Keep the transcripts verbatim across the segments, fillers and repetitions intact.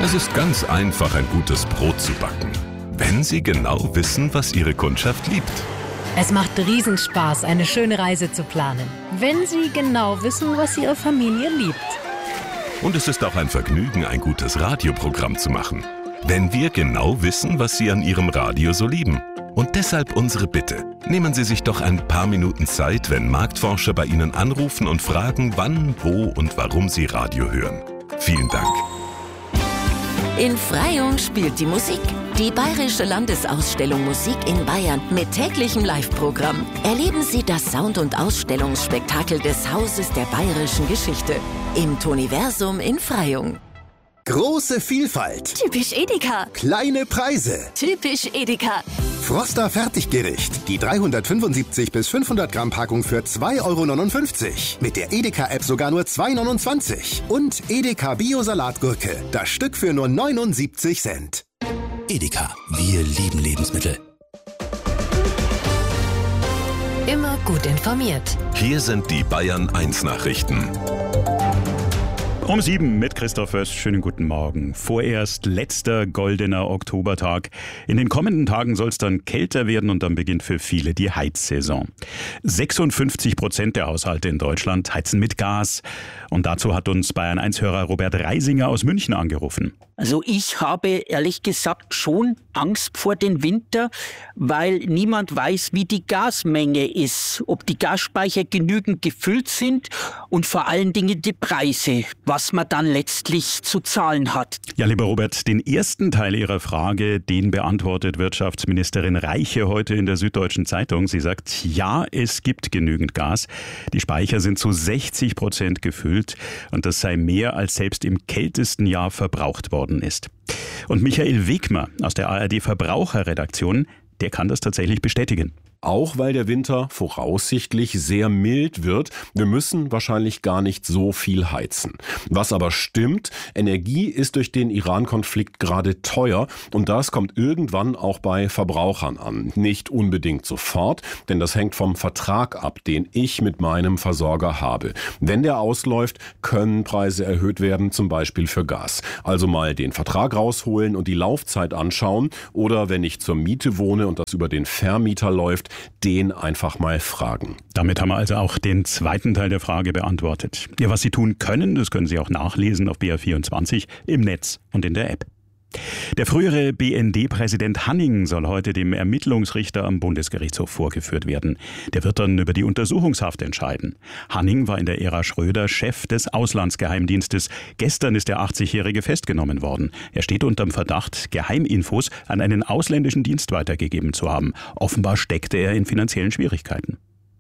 Es ist ganz einfach, ein gutes Brot zu backen, wenn Sie genau wissen, was Ihre Kundschaft liebt. Es macht Riesenspaß, eine schöne Reise zu planen, wenn Sie genau wissen, was Ihre Familie liebt. Und es ist auch ein Vergnügen, ein gutes Radioprogramm zu machen, wenn wir genau wissen, was Sie an Ihrem Radio so lieben. Und deshalb unsere Bitte. Nehmen Sie sich doch ein paar Minuten Zeit, wenn Marktforscher bei Ihnen anrufen und fragen, wann, wo und warum Sie Radio hören. Vielen Dank. In Freyung spielt die Musik. Die Bayerische Landesausstellung Musik in Bayern mit täglichem Live-Programm. Erleben Sie das Sound- und Ausstellungsspektakel des Hauses der bayerischen Geschichte im Toniversum in Freyung. Große Vielfalt. Typisch Edeka. Kleine Preise. Typisch Edeka. Froster Fertiggericht. Die dreihundertfünfundsiebzig bis fünfhundert Gramm Packung für zwei Euro neunundfünfzig. Mit der Edeka-App sogar nur zwei Euro neunundzwanzig. Und Edeka Bio-Salatgurke. Das Stück für nur neunundsiebzig Cent. Edeka. Wir lieben Lebensmittel. Immer gut informiert. Hier sind die Bayern eins Nachrichten. Um sieben mit Christoph Föst. Schönen guten Morgen. Vorerst letzter goldener Oktobertag. In den kommenden Tagen soll es dann kälter werden und dann beginnt für viele die Heizsaison. sechsundfünfzig Prozent der Haushalte in Deutschland heizen mit Gas. Und dazu hat uns Bayern eins Hörer Robert Reisinger aus München angerufen. Also ich habe ehrlich gesagt schon Angst vor dem Winter, weil niemand weiß, wie die Gasmenge ist, ob die Gasspeicher genügend gefüllt sind und vor allen Dingen die Preise, was man dann letztlich zu zahlen hat. Ja, lieber Robert, den ersten Teil Ihrer Frage, den beantwortet Wirtschaftsministerin Reiche heute in der Süddeutschen Zeitung. Sie sagt, ja, es gibt genügend Gas. Die Speicher sind zu sechzig Prozent gefüllt und das sei mehr, als selbst im kältesten Jahr verbraucht worden ist. Und Michael Wegmer aus der A R D Verbraucherredaktion, der kann das tatsächlich bestätigen. Auch weil der Winter voraussichtlich sehr mild wird. Wir müssen wahrscheinlich gar nicht so viel heizen. Was aber stimmt, Energie ist durch den Iran-Konflikt gerade teuer und das kommt irgendwann auch bei Verbrauchern an. Nicht unbedingt sofort, denn das hängt vom Vertrag ab, den ich mit meinem Versorger habe. Wenn der ausläuft, können Preise erhöht werden, zum Beispiel für Gas. Also mal den Vertrag rausholen und die Laufzeit anschauen oder wenn ich zur Miete wohne und das über den Vermieter läuft, den einfach mal fragen. Damit haben wir also auch den zweiten Teil der Frage beantwortet. Ja, was Sie tun können, das können Sie auch nachlesen auf B R vierundzwanzig im Netz und in der App. Der frühere B N D-Präsident Hanning soll heute dem Ermittlungsrichter am Bundesgerichtshof vorgeführt werden. Der wird dann über die Untersuchungshaft entscheiden. Hanning war in der Ära Schröder Chef des Auslandsgeheimdienstes. Gestern ist der achtzigjährige festgenommen worden. Er steht unterm Verdacht, Geheiminfos an einen ausländischen Dienst weitergegeben zu haben. Offenbar steckte er in finanziellen Schwierigkeiten.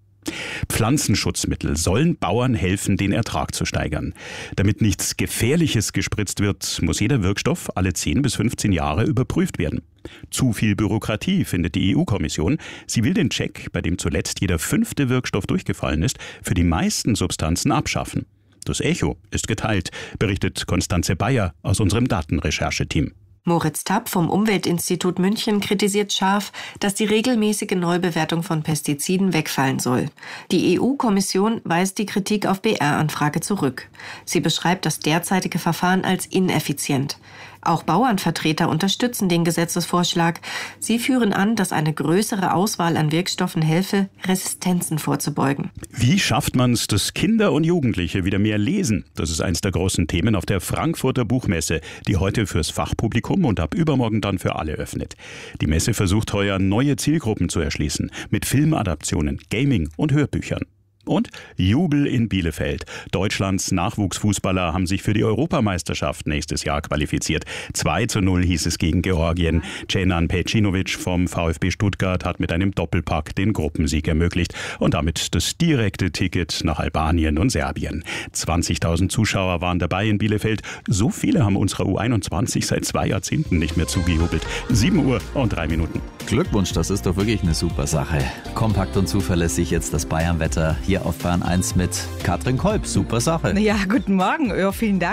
Pflanzenschutzmittel sollen Bauern helfen, den Ertrag zu steigern. Damit nichts Gefährliches gespritzt wird, muss jeder Wirkstoff alle zehn bis fünfzehn Jahre überprüft werden. Zu viel Bürokratie, findet die E U-Kommission. Sie will den Check, bei dem zuletzt jeder fünfte Wirkstoff durchgefallen ist, für die meisten Substanzen abschaffen. Das Echo ist geteilt, berichtet Konstanze Bayer aus unserem Datenrechercheteam. Moritz Tapp vom Umweltinstitut München kritisiert scharf, dass die regelmäßige Neubewertung von Pestiziden wegfallen soll. Die E U-Kommission weist die Kritik auf B R-Anfrage zurück. Sie beschreibt das derzeitige Verfahren als ineffizient. Auch Bauernvertreter unterstützen den Gesetzesvorschlag. Sie führen an, dass eine größere Auswahl an Wirkstoffen helfe, Resistenzen vorzubeugen. Wie schafft man es, dass Kinder und Jugendliche wieder mehr lesen? Das ist eins der großen Themen auf der Frankfurter Buchmesse, die heute fürs Fachpublikum und ab übermorgen dann für alle öffnet. Die Messe versucht heuer neue Zielgruppen zu erschließen, mit Filmadaptionen, Gaming und Hörbüchern. Und Jubel in Bielefeld. Deutschlands Nachwuchsfußballer haben sich für die Europameisterschaft nächstes Jahr qualifiziert. zwei zu null hieß es gegen Georgien. Cenan Pejcinovic vom VfB Stuttgart hat mit einem Doppelpack den Gruppensieg ermöglicht und damit das direkte Ticket nach Albanien und Serbien. zwanzigtausend Zuschauer waren dabei in Bielefeld. So viele haben unserer U einundzwanzig seit zwei Jahrzehnten nicht mehr zugejubelt. sieben Uhr und drei Minuten. Glückwunsch, das ist doch wirklich eine super Sache. Kompakt und zuverlässig jetzt das Bayernwetter hier auf Bayern eins mit Katrin Kolb. Super Sache. Ja, guten Morgen. Ja, vielen Dank.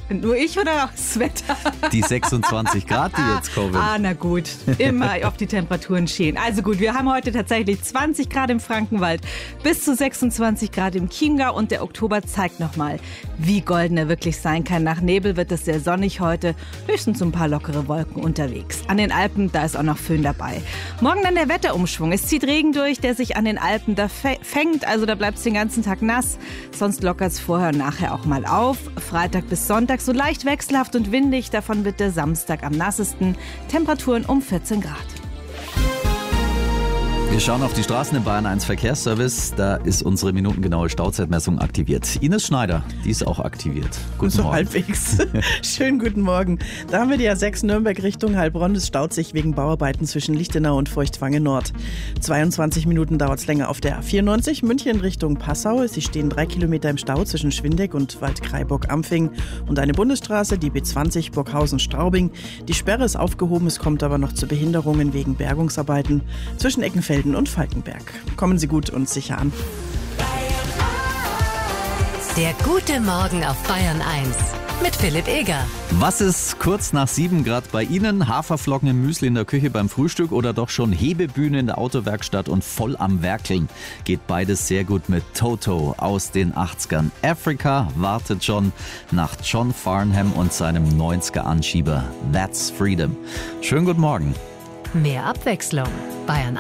Nur ich oder auch das Wetter? Die sechsundzwanzig Grad, die jetzt kommen. Ah, na gut. Immer auf die Temperaturen stehen. Also gut, wir haben heute tatsächlich zwanzig Grad im Frankenwald, bis zu sechsundzwanzig Grad im Chiemgau und der Oktober zeigt nochmal, wie golden er wirklich sein kann. Nach Nebel wird es sehr sonnig heute, höchstens ein paar lockere Wolken unterwegs. An den Alpen, da ist auch noch Föhn dabei. Morgen dann der Wetterumschwung. Es zieht Regen durch, der sich an den Alpen da fängt, also da bleibt es den ganzen Tag nass. Sonst lockert es vorher und nachher auch mal auf. Freitag bis Sonntag so leicht wechselhaft und windig, davon wird der Samstag am nassesten. Temperaturen um vierzehn Grad. Wir schauen auf die Straßen im Bayern eins Verkehrsservice. Da ist unsere minutengenaue Stauzeitmessung aktiviert. Ines Schneider, die ist auch aktiviert. Guten so Morgen. Halbwegs. Schönen guten Morgen. Da haben wir die A sechs Nürnberg Richtung Heilbronn. Es staut sich wegen Bauarbeiten zwischen Lichtenau und Feuchtwange Nord. zweiundzwanzig Minuten dauert es länger auf der A vierundneunzig München Richtung Passau. Sie stehen drei Kilometer im Stau zwischen Schwindeck und Waldkraiburg-Ampfing. Und eine Bundesstraße, die B zwanzig Burghausen-Straubing. Die Sperre ist aufgehoben, es kommt aber noch zu Behinderungen wegen Bergungsarbeiten zwischen Eckenfelden und Falkenberg. Kommen Sie gut und sicher an. Der gute Morgen auf Bayern eins mit Philipp Eger. Was ist kurz nach sieben Grad bei Ihnen? Haferflocken im Müsli in der Küche beim Frühstück oder doch schon Hebebühne in der Autowerkstatt und voll am Werkeln? Geht beides sehr gut mit Toto aus den achtzigern. Africa wartet schon nach John Farnham und seinem neunziger-Anschieber That's Freedom. Schönen guten Morgen. Mehr Abwechslung. Bayern